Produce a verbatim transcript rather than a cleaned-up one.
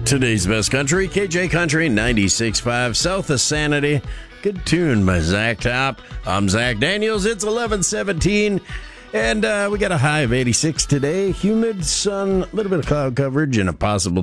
Today's best country, K J Country ninety-six point five, South of Sanity. Good tune by Zach Top. I'm Zach Daniels. It's eleven seventeen, and uh, we got a high of eighty-six today. Humid, sun, a little bit of cloud coverage, and a possible